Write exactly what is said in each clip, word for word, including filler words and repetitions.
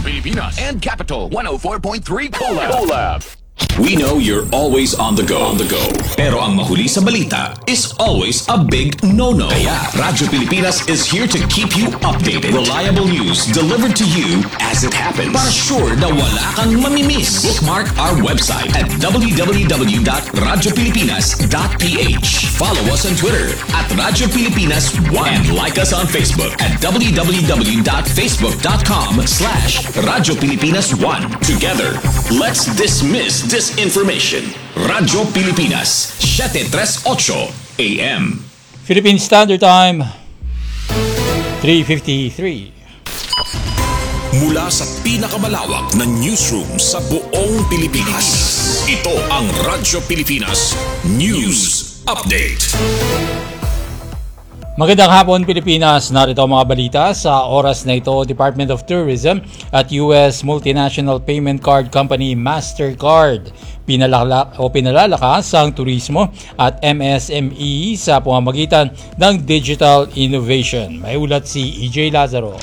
Pilipinas and Capital one oh four point three Collab. Collab. We know you're always on the go. On the go. Pero ang mahuli sa balita is always a big no-no. Kaya Radyo Pilipinas is here to keep you updated. Reliable news delivered to you as it happens. Para sure na wala kang mamimiss. Bookmark our website at w w w dot radyo pilipinas dot p h. Follow us on Twitter at Radyo Pilipinas one. And like us on Facebook at w w w dot facebook dot com slash Radyo Pilipinas one. Together, let's dismiss disinformation. Radyo Pilipinas, seven thirty-eight A M. Philippine Standard Time, three fifty-three. Mula sa pinakamalawak na newsroom sa buong Pilipinas, ito ang Radyo Pilipinas News Update. Magandang hapon Pilipinas, narito ang mga balita sa oras na ito. Department of Tourism at U S multinational payment card company Mastercard pinalala o pinalalakas ang turismo at M S M E sa pamamagitan ng digital innovation. May ulat si E J Lazaro.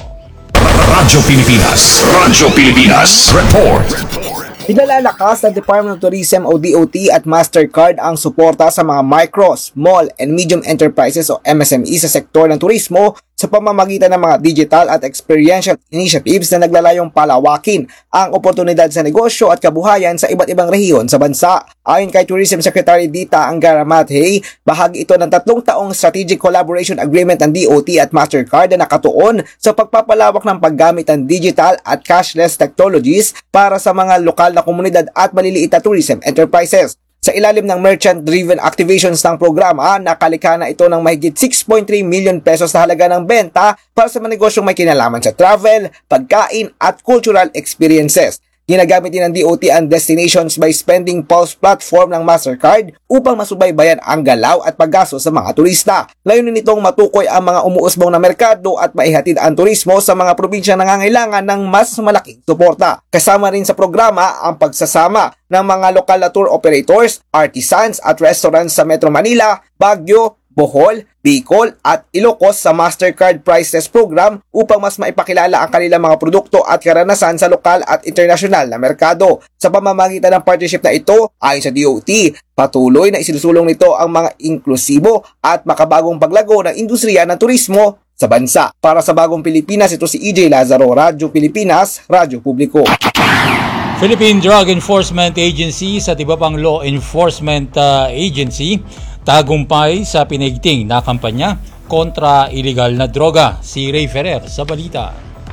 Radyo Pilipinas, Radyo Pilipinas Report. Pinalalakas ng Department of Tourism o D O T at Mastercard ang suporta sa mga micro, small, and medium enterprises o M S M E sa sektor ng turismo sa pamamagitan ng mga digital at experiential initiatives na naglalayong palawakin ang oportunidad sa negosyo at kabuhayan sa iba't ibang rehiyon sa bansa. Ayon kay Tourism Secretary Dita Angara Mathey, bahagi ito ng tatlong taong Strategic Collaboration Agreement ng D O T at Mastercard na nakatuon sa pagpapalawak ng paggamit ng digital at cashless technologies para sa mga lokal na komunidad at maliliit na tourism enterprises. Sa ilalim ng merchant-driven activations ng programa, nakalikha na ito ng mahigit six point three million pesos na halaga ng benta para sa mga negosyong may kinalaman sa travel, pagkain at cultural experiences. Ginagamit din ng D O T ang Destinations by Spending Pulse platform ng Mastercard upang masubaybayan ang galaw at paggasto sa mga turista. Layunin nitong matukoy ang mga umuusbong na merkado at maihatid ang turismo sa mga probinsyang nangangailangan ng mas malaking suporta. Kasama rin sa programa ang pagsasama ng mga lokal na tour operators, artisans at restaurants sa Metro Manila, Baguio, Bohol, Bicol at Ilocos sa Mastercard Price Test Program upang mas maipakilala ang kanilang mga produkto at karanasan sa lokal at internasyonal na merkado. Sa pamamagitan ng partnership na ito, ayon sa D O T, patuloy na isinusulong nito ang mga inklusibo at makabagong paglago ng industriya ng turismo sa bansa. Para sa Bagong Pilipinas, ito si E J Lazaro, Radyo Pilipinas, Radyo Publiko. Philippine Drug Enforcement Agency at iba pang law enforcement uh, agency tagumpay sa pinigting na kampanya kontra iligal na droga. Si Ray Ferrer sa balita.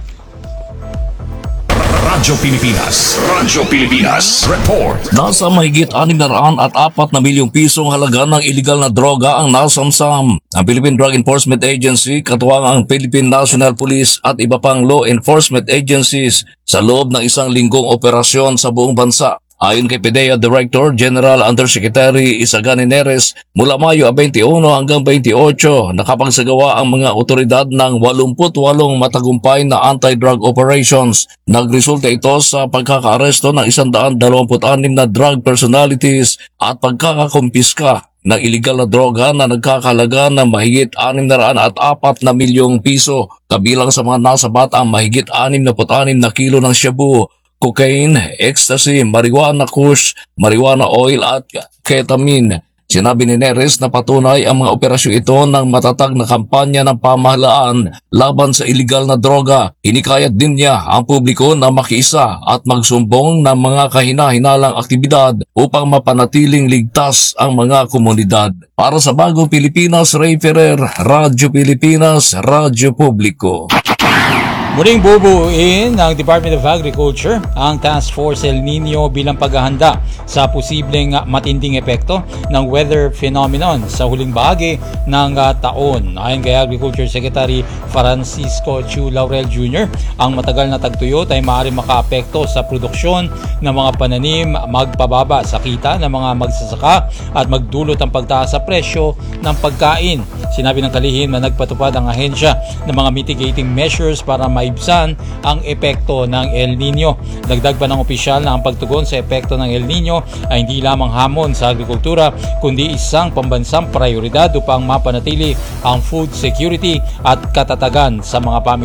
Radyo Pilipinas, Radyo Pilipinas Report. Nasa mahigit anim na raan at apat na milyong pisong halaga ng iligal na droga ang nasamsam. Ang Philippine Drug Enforcement Agency, katuwang ang Philippine National Police at iba pang law enforcement agencies sa loob ng isang linggong operasyon sa buong bansa. Ayon kay P D E A Director General Undersecretary Isagani Neres, mula Mayo twenty-one hanggang twenty-eight, nakapagsagawa ang mga otoridad ng eighty-eight matagumpay na anti-drug operations. Nagresulta ito sa pagkakaaresto ng one hundred twenty-six na drug personalities at pagkakakumpiska ng iligal na droga na nagkakahalaga ng mahigit six na apat na milyong piso. Kabilang sa mga nasabat ang mahigit six na six na kilo ng shabu, cocaine, ecstasy, marijuana kush, marijuana oil at ketamine. Sinabi ni Neres na patunay ang mga operasyon ito ng matatag na kampanya ng pamahalaan laban sa iligal na droga. Hinikayat din niya ang publiko na makiisa at magsumbong ng mga kahina-hinalang aktibidad upang mapanatiling ligtas ang mga komunidad. Para sa Bagong Pilipinas, Ray Ferrer, Radyo Pilipinas, Radyo Publiko. Muling bubuuin ng Department of Agriculture ang Task Force El Nino bilang paghahanda sa posibleng matinding epekto ng weather phenomenon sa huling bahagi ng uh, taon. Ayon kay Agriculture Secretary Francisco Chu Laurel Junior, ang matagal na tagtuyot ay maaaring makaapekto sa produksyon ng mga pananim, magpababa sa kita ng mga magsasaka at magdulot ang pagtaas sa presyo ng pagkain. Sinabi ng kalihim na nagpatupad ang ahensya ng mga mitigating measures para maibsan ang epekto ng El Nino. Dagdag pa ng opisyal na ang pagtugon sa epekto ng El Nino ay hindi lamang hamon sa agrikultura kundi isang pambansang prioridad upang mapanatili ang food security at katatagan sa mga pamilya.